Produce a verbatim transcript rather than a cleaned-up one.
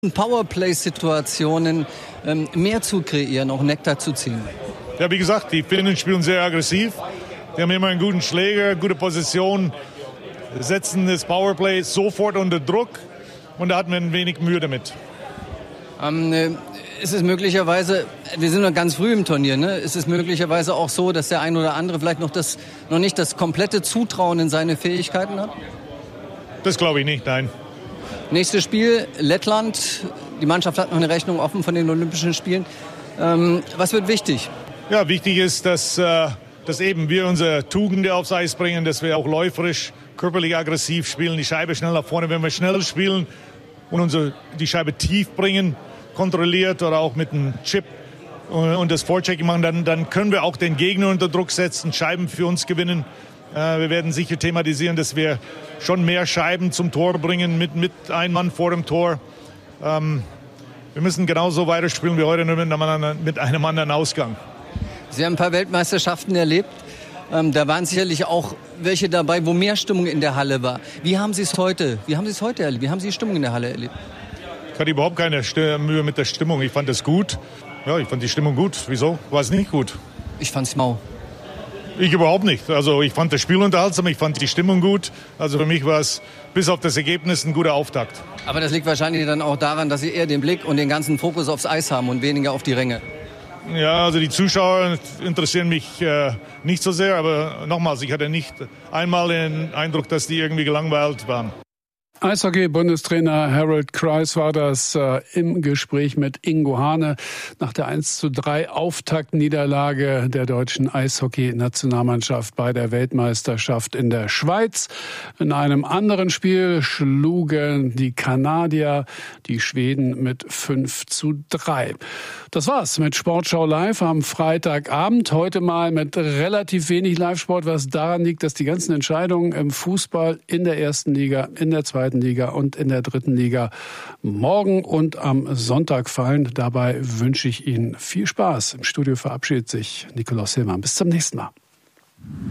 Powerplay-Situationen ähm, mehr zu kreieren, auch Nektar zu ziehen? Ja, wie gesagt, die Finnen spielen sehr aggressiv. Die haben immer einen guten Schläger, gute Position, setzen das Powerplay sofort unter Druck und da hatten wir ein wenig Mühe damit. Ähm, äh, ist es möglicherweise, wir sind noch ganz früh im Turnier, ne? Ist es möglicherweise auch so, dass der ein oder andere vielleicht noch, das, noch nicht das komplette Zutrauen in seine Fähigkeiten hat? Das glaube ich nicht, nein. Nächstes Spiel, Lettland. Die Mannschaft hat noch eine Rechnung offen von den Olympischen Spielen. Ähm, was wird wichtig? Ja, wichtig ist, dass, äh, dass eben wir unsere Tugenden aufs Eis bringen, dass wir auch läuferisch, körperlich aggressiv spielen, die Scheibe schnell nach vorne. Wenn wir schnell spielen und unsere, die Scheibe tief bringen, kontrolliert oder auch mit einem Chip und, und das Vorchecking machen, dann, dann können wir auch den Gegner unter Druck setzen, Scheiben für uns gewinnen. Äh, wir werden sicher thematisieren, dass wir schon mehr Scheiben zum Tor bringen mit, mit einem Mann vor dem Tor. Ähm, wir müssen genauso weiterspielen wie heute, nur mit einem, mit einem anderen Ausgang. Sie haben ein paar Weltmeisterschaften erlebt. Ähm, da waren sicherlich auch welche dabei, wo mehr Stimmung in der Halle war. Wie haben Sie es heute? Wie haben Sie es heute erlebt? Wie haben Sie die Stimmung in der Halle erlebt? Ich hatte überhaupt keine Mühe mit der Stimmung. Ich fand es gut. Ja, ich fand die Stimmung gut. Wieso? War es nicht gut? Ich fand es mau. Ich überhaupt nicht. Also ich fand das Spiel unterhaltsam, ich fand die Stimmung gut. Also für mich war es bis auf das Ergebnis ein guter Auftakt. Aber das liegt wahrscheinlich dann auch daran, dass Sie eher den Blick und den ganzen Fokus aufs Eis haben und weniger auf die Ränge. Ja, also die Zuschauer interessieren mich äh, nicht so sehr. Aber nochmals, ich hatte nicht einmal den Eindruck, dass die irgendwie gelangweilt waren. Eishockey-Bundestrainer Harold Kreis war das äh, im Gespräch mit Ingo Hane nach der eins zu drei Auftaktniederlage der deutschen Eishockey-Nationalmannschaft bei der Weltmeisterschaft in der Schweiz. In einem anderen Spiel schlugen die Kanadier die Schweden mit fünf zu drei. Das war's mit Sportschau Live am Freitagabend. Heute mal mit relativ wenig Live-Sport, was daran liegt, dass die ganzen Entscheidungen im Fußball in der ersten Liga, in der zweiten Liga und in der dritten Liga morgen und am Sonntag fallen. Dabei wünsche ich Ihnen viel Spaß. Im Studio verabschiedet sich Nikolaus Hillmann. Bis zum nächsten Mal.